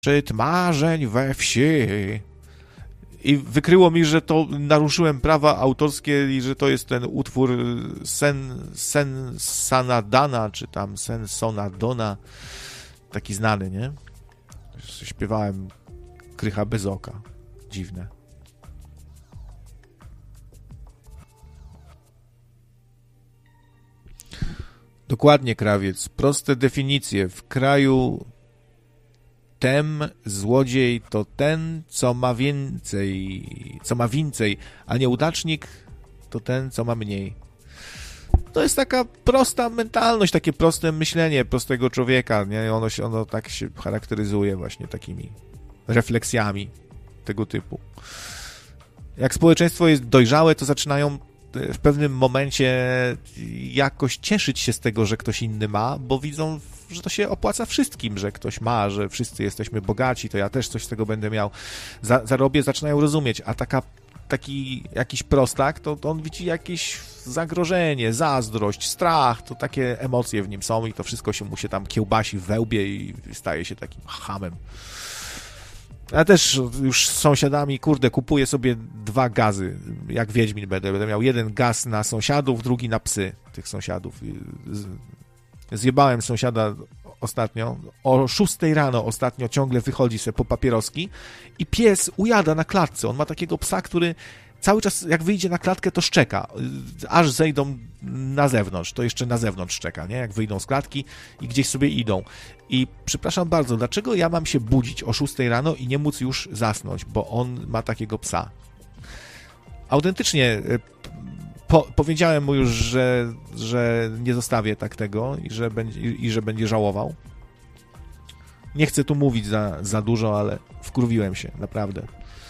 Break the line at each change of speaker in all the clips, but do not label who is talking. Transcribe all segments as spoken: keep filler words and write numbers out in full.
Szczyt marzeń we wsi. I wykryło mi, że to naruszyłem prawa autorskie i że to jest ten utwór Sen, Sen Sanadana, czy tam Sen Sonadona, taki znany, nie? Śpiewałem Krycha bez oka. Dziwne. Dokładnie, krawiec. Proste definicje. W kraju tem złodziej to ten, co ma więcej, co ma więcej, a nieudacznik to ten, co ma mniej. To jest taka prosta mentalność, takie proste myślenie prostego człowieka, nie? Ono, się, ono tak się charakteryzuje właśnie takimi refleksjami tego typu. Jak społeczeństwo jest dojrzałe, to zaczynają w pewnym momencie jakoś cieszyć się z tego, że ktoś inny ma, bo widzą, że to się opłaca wszystkim, że ktoś ma, że wszyscy jesteśmy bogaci, to ja też coś z tego będę miał. Za, zarobię, zaczynają rozumieć, a taka, taki jakiś prostak, to, to on widzi jakieś zagrożenie, zazdrość, strach, to takie emocje w nim są i to wszystko się mu się tam kiełbasi w wełbie i staje się takim chamem. Ja też już z sąsiadami, kurde, kupuję sobie dwa gazy, jak Wiedźmin będę. Będę miał jeden gaz na sąsiadów, drugi na psy tych sąsiadów. Zjebałem sąsiada ostatnio, o szóstej rano ostatnio ciągle wychodzi sobie po papieroski i pies ujada na klatce. On ma takiego psa, który cały czas jak wyjdzie na klatkę, to szczeka, aż zejdą na zewnątrz, to jeszcze na zewnątrz szczeka, nie? Jak wyjdą z klatki i gdzieś sobie idą. I przepraszam bardzo, dlaczego ja mam się budzić o szóstej rano i nie móc już zasnąć, bo on ma takiego psa? Autentycznie po, powiedziałem mu już, że, że nie zostawię tak tego i że będzie, i że będzie żałował. Nie chcę tu mówić za, za dużo, ale wkurwiłem się, naprawdę.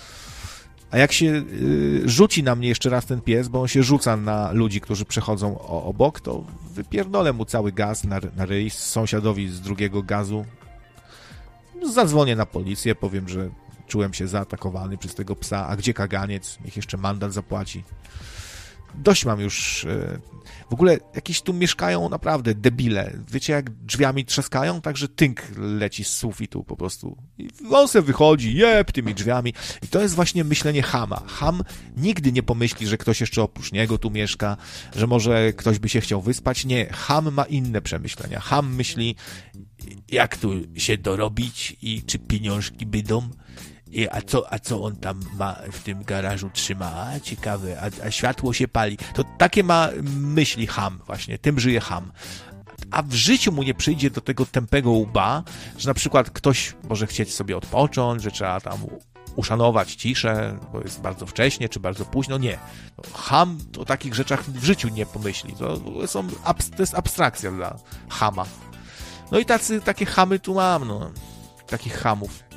A jak się y, rzuci na mnie jeszcze raz ten pies, bo on się rzuca na ludzi, którzy przechodzą o, obok, to wypierdolę mu cały gaz na, na ryj, sąsiadowi z drugiego gazu. Zadzwonię na policję, powiem, że czułem się zaatakowany przez tego psa, a gdzie kaganiec? Niech jeszcze mandat zapłaci. Dość mam już... Y, w ogóle jakieś tu mieszkają naprawdę debile. Wiecie, jak drzwiami trzaskają? Także tynk leci z sufitu po prostu. I on se wychodzi, jeb tymi drzwiami. I to jest właśnie myślenie chama. Cham nigdy nie pomyśli, że ktoś jeszcze oprócz niego tu mieszka, że może ktoś by się chciał wyspać. Nie, cham ma inne przemyślenia. Cham myśli, jak tu się dorobić i czy pieniążki będą. I a co, a co on tam ma w tym garażu trzyma? A, ciekawe, a, a światło się pali. To takie ma myśli cham właśnie, tym żyje cham. A w życiu mu nie przyjdzie do tego tępego łba, że na przykład ktoś może chcieć sobie odpocząć, że trzeba tam uszanować ciszę, bo jest bardzo wcześnie, czy bardzo późno. Nie. Cham o takich rzeczach w życiu nie pomyśli. To, są, to jest abstrakcja dla chama. No i tacy, takie chamy tu mam, no. Takich chamów.